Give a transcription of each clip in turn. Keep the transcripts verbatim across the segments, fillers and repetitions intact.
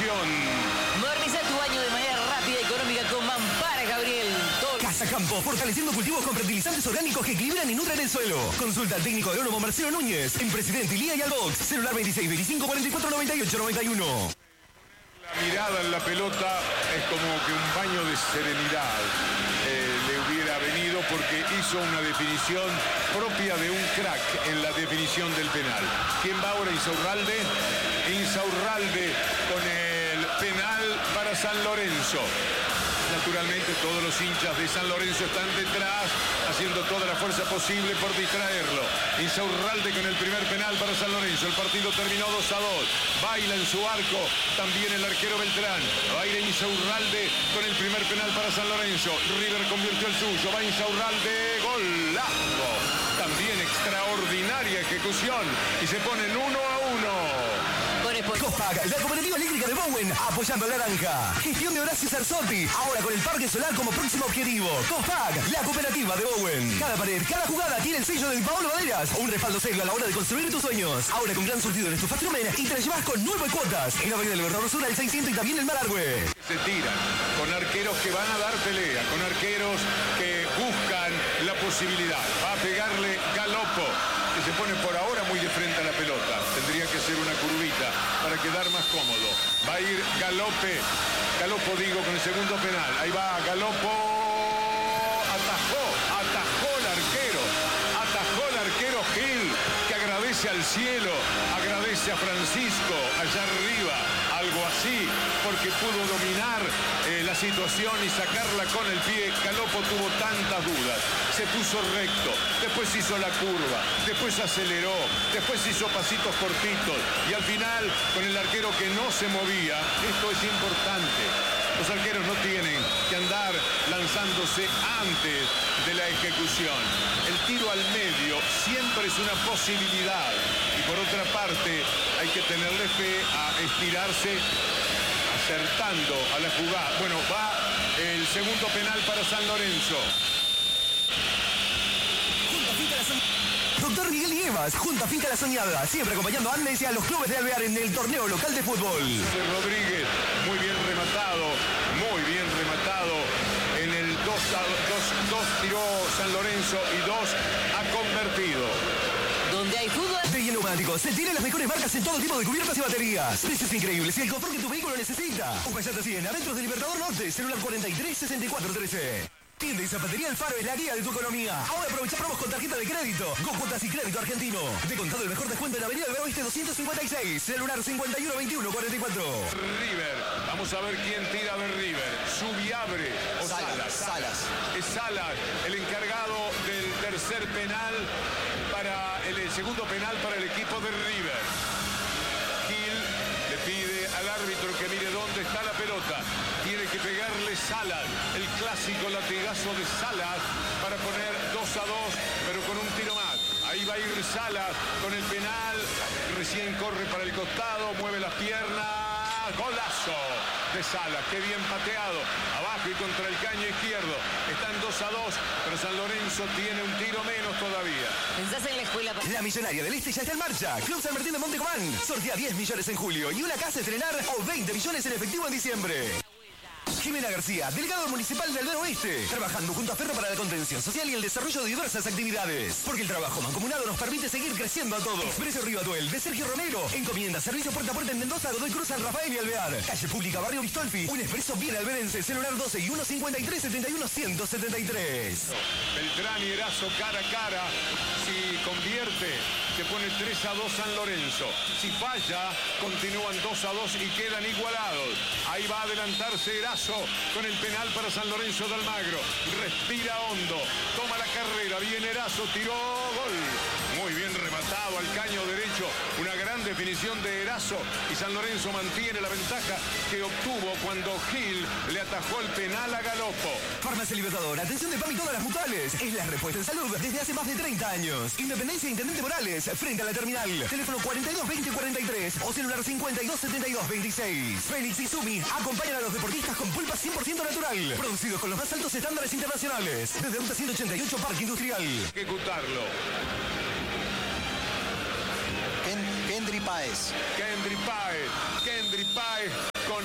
ejecución. Moderniza tu baño de manera rápida y económica con Mampara, Gabriel. Todo... Casa Campo, fortaleciendo cultivos con fertilizantes orgánicos que equilibran y nutren el suelo. Consulta al técnico agrónomo Marcelo Núñez en Presidente Ilía y Albox. Celular veintiséis, veinticinco, cuarenta y cuatro, noventa y ocho, noventa y uno. La mirada en la pelota es como que un baño de serenidad eh, le hubiera venido porque hizo una definición propia de un crack en la definición del penal. ¿Quién va ahora? Insaurralde. Insaurralde con el penal para San Lorenzo. Naturalmente todos los hinchas de San Lorenzo están detrás, haciendo toda la fuerza posible por distraerlo. Insaurralde con el primer penal para San Lorenzo. El partido terminó dos a dos. Baila en su arco también el arquero Beltrán. Baila Insaurralde con el primer penal para San Lorenzo. River convirtió el suyo. Va Insaurralde. Golazo. También extraordinaria ejecución. Y se ponen uno a uno. Cospac, la cooperativa eléctrica de Bowen, apoyando a la naranja. Gestión de Horacio Sarsotti, ahora con el parque solar como próximo objetivo. Cospac, la cooperativa de Bowen. Cada pared, cada jugada tiene el sello de Paolo Maderas. Un respaldo serio a la hora de construir tus sueños. Ahora con gran surtido en estufas Trumen y te la llevas con nueve cuotas. En la Avenida Libertador Sur, el seiscientos y también el Malargüe. Se tiran con arqueros que van a dar pelea, con arqueros que buscan la posibilidad. Va a pegarle Galopo, que se pone por ahora muy de frente a la pelota. Tendría que hacer una curvita para quedar más cómodo. Va a ir Galope, Galopo digo, con el segundo penal. Ahí va Galopo, atajó, atajó el arquero, atajó el arquero Gil, que agradece al cielo, agradece a Francisco allá arriba, algo así, porque pudo dominar eh, la situación y sacarla con el pie. Galopo tuvo tantas dudas, se puso recto, después hizo la curva, después aceleró, después hizo pasitos cortitos y al final con el arquero que no se movía. Esto es importante. Los arqueros no tienen que andar lanzándose antes de la ejecución. El tiro al medio siempre es una posibilidad y por otra parte hay que tenerle fe a estirarse acertando a la jugada. Bueno, va el segundo penal para San Lorenzo. Doctor Miguel Nievas, Junta Finca La Soñada, siempre acompañando a Andes y a los clubes de Alvear en el torneo local de fútbol. Rodríguez, muy bien rematado, muy bien rematado. En el dos a dos tiró San Lorenzo y dos ha convertido. Donde hay fútbol. De Neumáticos, se tienen las mejores marcas en todo tipo de cubiertas y baterías. Precios increíbles y el confort que tu vehículo necesita. Upayata cien, adentro del Libertador Norte, celular cuarenta y tres, sesenta y cuatro, trece. Tienda y zapatería El Faro es la guía de tu economía. Ahora aprovecha promos con tarjeta de crédito. Go Cuotas y Crédito Argentino. De contado el mejor descuento en la Avenida del Oeste doscientos cincuenta y seis. Celular cincuenta y uno, veintiuno, cuarenta y cuatro. River. Vamos a ver quién tira de River. Subiabre o Salas. Salas. Es Salas el encargado del tercer penal para el, el segundo penal para el equipo de River. Gil le pide al árbitro que mire dónde está la pelota. Tiene que pegarle Salas, el clásico latigazo de Salas para poner dos a dos, pero con un tiro más. Ahí va a ir Salas con el penal, recién corre para el costado, mueve las piernas, golazo de Salas, qué bien pateado, abajo y contra el caño izquierdo. Están dos a dos, pero San Lorenzo tiene un tiro menos todavía. ¿Pensás en la escuela? La Millonaria del Este ya está en marcha. Club San Martín de Montecomán sortea diez millones en julio y una casa a estrenar o veinte millones en efectivo en diciembre. Jimena García, delegado municipal del Oeste, trabajando junto a Ferro para la contención social y el desarrollo de diversas actividades. Porque el trabajo mancomunado nos permite seguir creciendo a todos. Expreso Río Atuel, de Sergio Romero. Encomienda, servicio puerta a puerta en Mendoza, Godoy Cruz, San Rafael y Alvear. Calle Pública, Barrio Bistolfi. Un expreso bien alberense, celular doce y uno cincuenta y tres, setenta y uno, ciento setenta y tres. Beltrán y Erazo cara a cara. Si convierte, se pone tres a dos San Lorenzo. Si falla, continúan dos a dos y quedan igualados. Ahí va a adelantarse Erazo con el penal para San Lorenzo de Almagro. Respira hondo, toma la carrera, viene Erazo, tiró, gol. Muy bien rematado al caño derecho. Una gran definición de Erazo y San Lorenzo mantiene la ventaja que obtuvo cuando Gil le atajó el penal a Galopo. Farmacia Libertador, atención de P A M y todas las mutuales. Es la respuesta en salud desde hace más de treinta años. Independencia Intendente Morales, frente a la terminal. Teléfono cuarenta y dos, veinte, cuarenta y tres o celular cincuenta y dos, setenta y dos, veintiséis. Félix y Sumi acompañan a los deportistas con pulpa cien por ciento natural. Producidos con los más altos estándares internacionales. Desde Ruta ciento ochenta y ocho Parque Industrial. Ejecutarlo. Ken, Kendry Páez. Kendry Páez. Kendry Páez con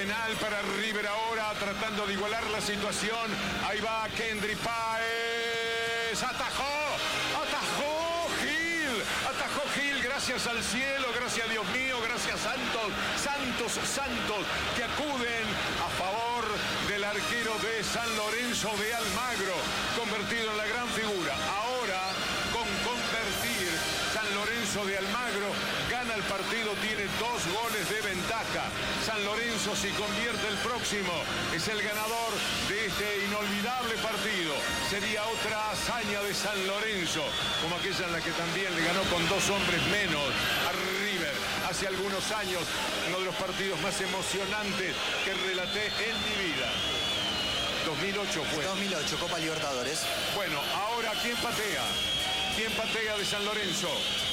penal para River ahora, tratando de igualar la situación. Ahí va Kendry Páez. Atajó, atajó Gil, atajó Gil, gracias al cielo, gracias a Dios mío, gracias Santos, Santos, Santos, que acuden a favor del arquero de San Lorenzo de Almagro, convertido en la gran figura. Ahora, con convertir, San Lorenzo de Almagro gana el partido, tiene dos goles de ventaja. San Lorenzo, si convierte el próximo, es el ganador de este inolvidable partido. Sería otra hazaña de San Lorenzo, como aquella en la que también le ganó con dos hombres menos a River hace algunos años, uno de los partidos más emocionantes que relaté en mi vida. dos mil ocho fue. dos mil ocho, Copa Libertadores. Bueno, ahora, ¿quién patea? ¿Quién patea de San Lorenzo?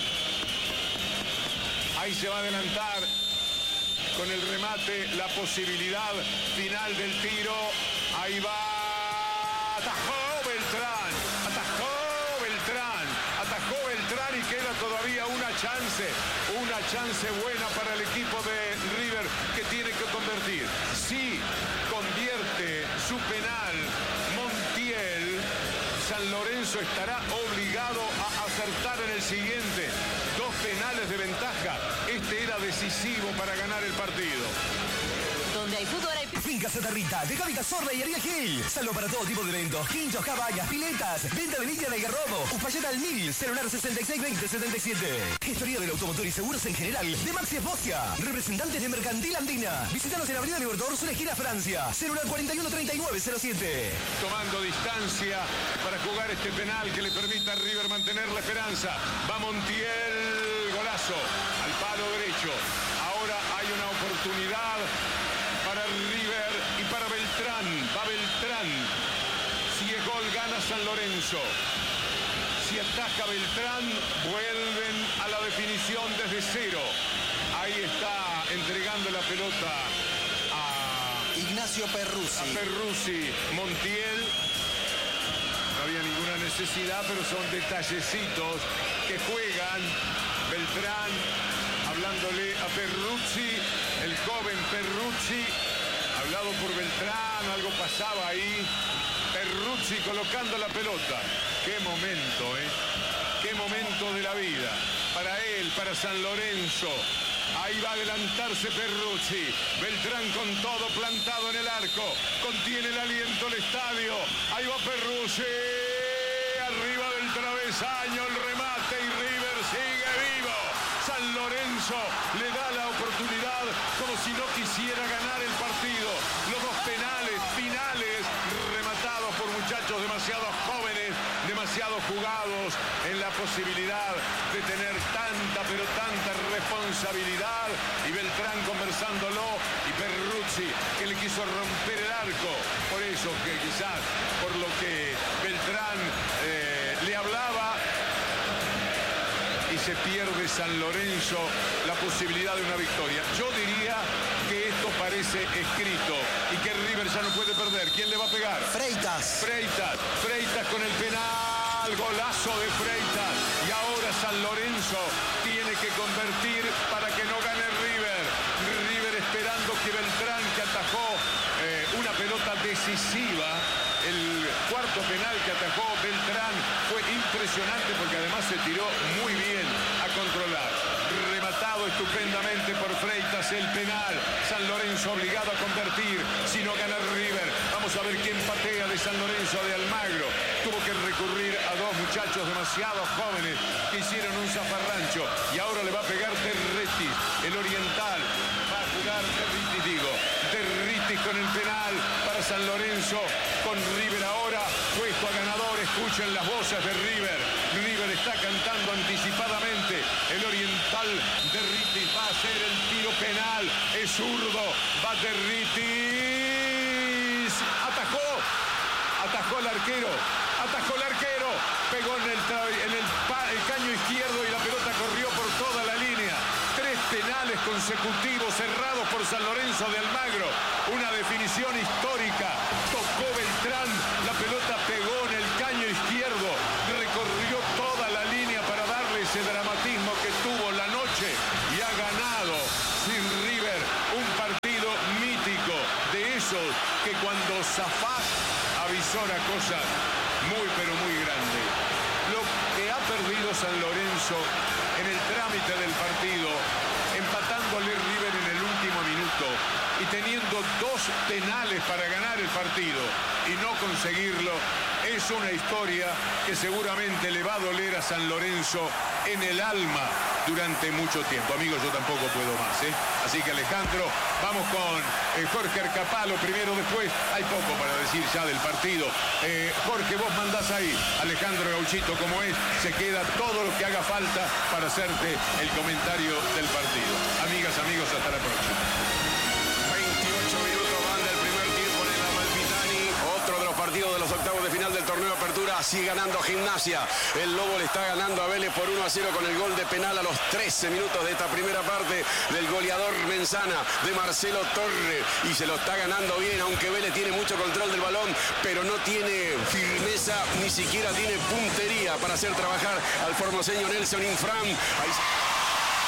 Ahí se va a adelantar con el remate, la posibilidad final del tiro. Ahí va. Atajó Beltrán. Atajó Beltrán. Atajó Beltrán y queda todavía una chance. Una chance buena para el equipo de River, que tiene que convertir. Si convierte su penal Montiel, San Lorenzo estará obligado a acertar en el siguiente. Dos penales de ventaja. Este era decisivo para ganar el partido. Donde hay fútbol hay... Finca Santa Rita, de Gaby Cazorla y Ariel Gil. Salvo para todo tipo de eventos, quinchos, cabañas, piletas, venta de línea de Algarrobo, Uspalleta al mil, celular sesenta y seis veinte setenta y siete. Gestoría del automotor y seguros en general de Maxi Esbocia. Representantes de Mercantil Andina. Visítanos en Avenida Libertador, una esquina Francia. Celular cuarenta y uno treinta y nueve cero siete. Tomando distancia para jugar este penal que le permita a River mantener la esperanza. Va Montiel, golazo, al palo derecho. Ahora hay una oportunidad para River y para Beltrán. Va Beltrán. Si es gol, gana San Lorenzo. Si ataca Beltrán, vuelven a la definición desde cero. Ahí está entregando la pelota a Ignacio Perruzzi. A Perruzzi. Montiel. No había ninguna necesidad, pero son detallecitos que juegan. Beltrán hablándole a Perruzzi, el joven Perruzzi, hablado por Beltrán, algo pasaba ahí. Perruzzi colocando la pelota. Qué momento, ¿eh? Qué momento de la vida. Para él, para San Lorenzo. Ahí va a adelantarse Perruzzi. Beltrán con todo plantado en el arco. Contiene el aliento el estadio. Ahí va Perruzzi. Arriba del travesaño el remate y River sigue vivo. San Lorenzo le da la oportunidad como si no quisiera ganar el partido. Los dos penales finales rematados por muchachos demasiado jóvenes, demasiado jugados en la posibilidad de tener tanta pero tanta responsabilidad. Y Beltrán conversándolo y Perruzzi que le quiso romper el arco. Por eso que quizás por lo que Beltrán eh, le hablaba. Y se pierde San Lorenzo la posibilidad de una victoria. Yo diría que esto parece escrito y que River ya no puede perder. ¿Quién le va a pegar? Freitas. Freitas. Freitas con el penal. Golazo de Freitas. Y ahora San Lorenzo tiene que convertir para que no gane River. River esperando que Beltrán, que atajó eh, una pelota decisiva. El cuarto penal que atajó Beltrán fue impresionante porque además se tiró muy bien a controlar. Rematado estupendamente por Freitas el penal. San Lorenzo obligado a convertir. Si no gana River, vamos a ver quién patea de San Lorenzo de Almagro. Tuvo que recurrir a dos muchachos demasiado jóvenes que hicieron un zafarrancho. Y ahora le va a pegar Territis, el oriental. Va a jugar Territis, digo. Territis con el penal para San Lorenzo. Con River ahora puesto a ganador. Escuchen las voces de River. River está cantando anticipadamente. El oriental Territis va a hacer el tiro penal. Es zurdo. Va Territis. Atajó. Atajó el arquero. Atajó el arquero. Pegó en el, en el, el caño izquierdo y la pelota corrió por toda la línea. Tres penales consecutivos cerrados por San Lorenzo de Almagro. Una definición histórica. Tocó Beltrán. La pelota pegó en el caño izquierdo. Recorrió toda la línea para darle ese dramatismo que tuvo la noche. Y ha ganado sin River un partido mítico. esos que cuando zafás avisora cosas muy pero muy grandes. Lo que ha perdido San Lorenzo en el trámite del partido, empatándole River en el último minuto y teniendo dos penales para ganar el partido y no conseguirlo, es una historia que seguramente le va a doler a San Lorenzo en el alma durante mucho tiempo. Amigos, yo tampoco puedo más, ¿eh? Así que Alejandro, vamos con eh, Jorge Arcapalo primero, después hay poco para decir ya del partido. Eh, Jorge, vos mandás ahí, Alejandro Gauchito, como es, se queda todo lo que haga falta para hacerte el comentario del partido. Amigas, amigos, hasta la próxima. veintiocho minutos van del primer tiempo en el Amalfitani. Otro de los partidos de los octavos de final del torneo Apertura. Sigue ganando Gimnasia. El Lobo le está ganando a Vélez por uno a cero con el gol de penal a los trece minutos de esta primera parte del goleador Menzana, de Marcelo Torre. Y se lo está ganando bien, aunque Vélez tiene mucho control del balón, pero no tiene firmeza, ni siquiera tiene puntería para hacer trabajar al formoseño Nelson Infran. Ahí...